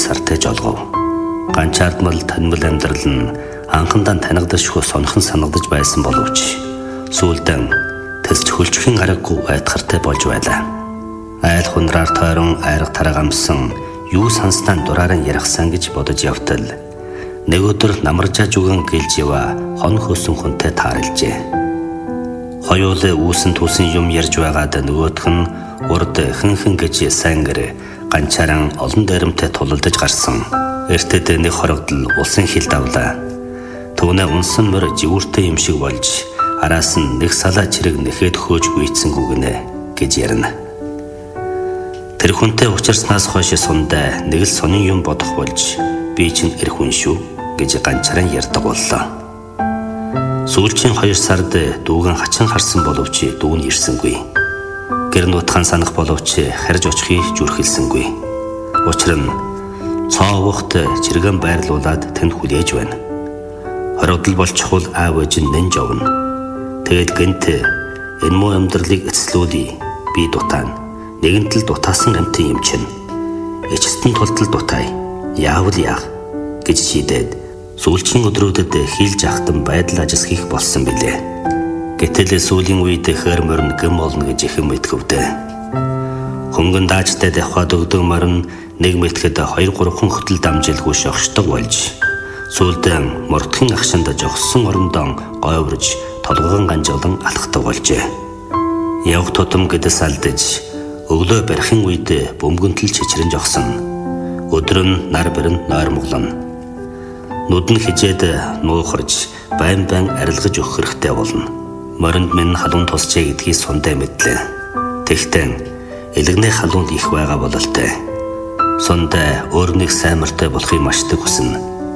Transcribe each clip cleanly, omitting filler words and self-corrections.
сартай жолгов. Ганчаардмал танил амьдрал нь анхандаа танигдашгүй сонхон санагдаж байсан боловч сүүлдэн тэс хөлжихийн аргагүй айтгартай болж байлаа. Айл хундраар тойрон айраг таргамсан юу санснаа дураараа ярихсан гэж бодож явтал нэг өдөр намаржааж өгөн гэлж ява хон хөөсөн хүнтэй таарилжээ. Хоёулаа үүсэн түсэн юм ярьж байгаад нөгөөх нь урд хэнхэн гэж сангэр ганчааран олон дайрамтай тулалдаж гарсан. Эртэд нэг хорогдол улсын хил давлаа. Түүнээ унсан мөр живүүртэй юм шиг болж араас нь нэг салаа чирэг нэхэд хөөж гүйцсэн гүгнэ гэж ярина. Тэр хүнтэй учирснаас хойш сундаа нэг л сонин юм бодох болж би чинь эр хүн шүү гэж ганчааран ярьдаг боллоо. Сүүлчийн 2 сард дүүгэн хачин харсан боловч дүүн ирсэнгүй. Гэр нутхан санах боловч харж очихыг зүрхэлсэнгүй. Учир нь цоовогт чиргэн байрлуулад тэнд хүлээж байна. Хорогдол болчихвол аав ээж нь нэн жовно. Тэгэд гэнт энэ муу амьдралыг эцэслүүлээ би дутаана. Нэгэнтэл дутаасан амтын юм чинь. Эцэстэн тултал дутаая. Яавал яах гэж шийдээд сүүлчийн өдрүүдэд хийлж ахтан байдал ажисгих болсон билээ. Гэтэл сүүлийн үед хэр мөрн гэм болно гэж ихэн мэдгэвдэ. Хөнгөн даажтай давхад өгдөг морн нэг мэтгэд 2-3 хөтөл дамжилгүй шогшдог болж сүүлдэн мордхийн агшинд жогссон орондоо гойврж толгойн ганжуулан алхдаг болжээ. Явх тутам гэдэс алдаж өглөө барихын үед бөмбөгөнтөл чичрэн жогсон. Өдөр нь нар барин нойрмоглоно. Нүд нь хижээд нуухарж байн арилгаж өгөх хэрэгтэй болно. Моринд минь халуун тусчээ гэдгийг сундаа мэдлээ. Тэгтээ элэгний халуун их байгаа бололтой. Сундаа өөрнийг саймартай болохыг машдаг хүснэ.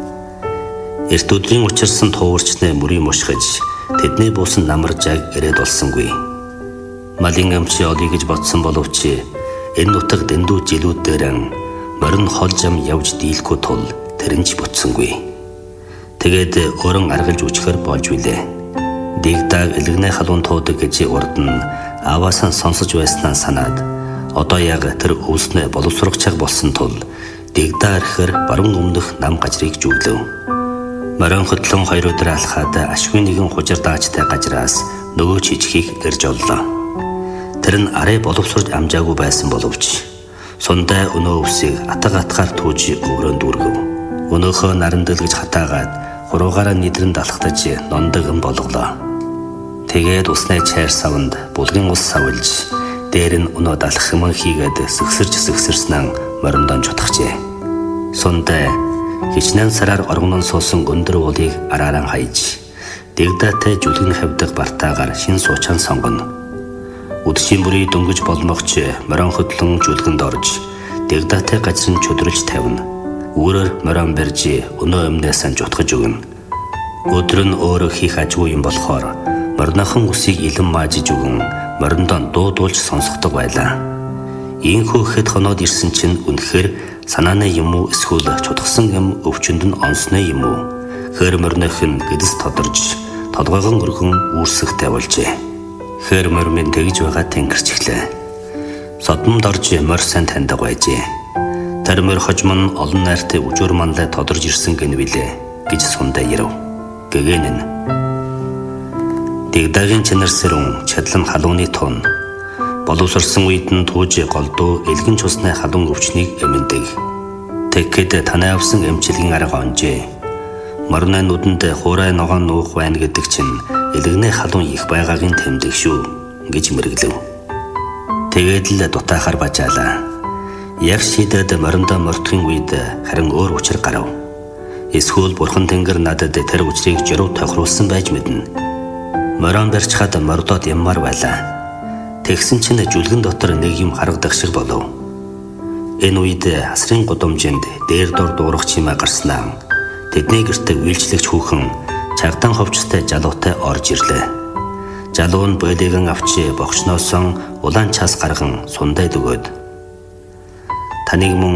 Эрт өдрийн учирсан туурчны мөрийг мушгиж тэдний буусан намаржааг ирээд олсонгүй. Малын амчи олё гэж бодсон боловч энэ нутаг дэндүү жилүүд дээрэн морин хол зам явж дийлэхгүй тул тэрэнч бүтсэнгүй. Тэгээд өрөн аргалж үчхэр болж билээ. Дигдаг элэгний халуун туудаг гэж урд нь аваасаа сонсож байснаа санаад одоо яг тэр өвснөө боловсрогчааг болсон тул дигдаа ирэхээр баруун өмнөх нам гажрыг жүглэв. Морин хөтлөн 2 өдөр алхаад ашгүй нэгэн хужир даачтай гажраас нөгөө чичхийг ирж оллоо. Тэр нь арай боловсрож амжаагүй байсан боловч сундаа өнөө өвсийг атгаар түүж өврөөнд дүүргэв. Өнөөхөө нарандал гэж хатаагаад хуруугаараа нийлрэнд алхтаж нондогон болголоо. Тэгээд усны чайр савнд булгын ус савлж дээр нь өнөө далах юм хийгээд сэгсэрснэн мориндон чутгачээ. Сундаа хичнээн сараар оргонон суусан өндөр уулыг арааран хайж дэгдаатай жүлгэн хавдаг бартаагаар шин суучаан сонгоно. Үдшийн бүрий дөнгөж болмогч морин хөдлөн жүлгэнд орж дэгдаатай гажрын чөдрөлж тавина. Үүрээр морин барьж өнөө өмнөөсөн жутгаж өгнө. Өдөр нь өөрөө хийх ажгүй юм болохоор моринохон үсийг илэн маажиж өгөн мориндон дуудуулж сонсгодог байлаа. Ийхүү хэд хоноод ирсэн чинь үнэхээр санааны юм уу эсвэл чутгсан юм өвчнөд нь онсны юм уу? Хэр морных нь гэдэс тодорж толгойгон өргөн үүсэхтэй болжээ. Хэр мормын тэгж байгаа тэнгэрчглээ. Содомд орж мор сайн таньдаг байжээ. Тэр мөр хожим нь олон найртай үжөр мандаа тодорж ирсэн гэнэ билээ гэж сундаа ярив. Гэгэн нь дэгдагийн чанарсэрэн чадлан халууны тун боловсрсан үед нь тууж голдуу элгэн чусны халуун өвчнийг эмэндэг. Тэгэхэд танай авсан эмчилгийн арга онжээ. Морны нүдэнд хуурай ногоон нуух байна гэдэг чинь элэгний халуун их байгааг нь тэмдэг шүү гэж мэргэлэв. Тэгээд л дутаахаар бажаалаа. Яг шийдээд мориндоо мортхийн үед харин өөр учир гарав. Эсвэл бурхан тэнгэр надад тэр учрыг журуу тохируулсан байж мэднэ. Морон барьчихад мордоод яммаар байлаа. Тэгсэн чинь жүлгэн дотор нэг юм харагдах шиг болов. Энэ үед асрын гудамжинд дээр дор дуурах чимээ гарснаа тэдний гэртээ үйлчлэгч хүүхэн чагдан ховчтой жалуутай орж ирлээ. Жалуу нь болиган авчи богчноосон улаан час гарган сундайд өгөөд таныг мөн